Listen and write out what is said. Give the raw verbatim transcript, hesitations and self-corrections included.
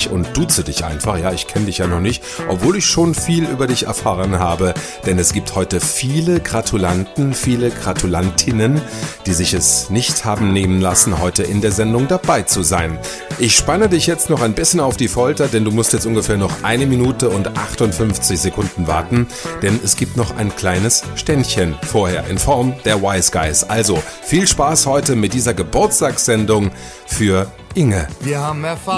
und duze dich einfach. Ja, ich kenne dich ja noch nicht, obwohl ich schon viel über dich erfahren habe. Denn es gibt heute viele Gratulanten, viele Gratulantinnen, die sich es nicht haben nehmen lassen, heute in der Sendung dabei zu sein. Ich spanne dich jetzt noch ein bisschen auf die Folter, denn du musst jetzt ungefähr noch eine Minute und achtundfünfzig Sekunden warten, denn es gibt noch ein kleines Ständchen vorher in Form der Wise Guys. Also viel Spaß heute mit dieser Geburtstagssendung für Inge. Wir haben erfahren,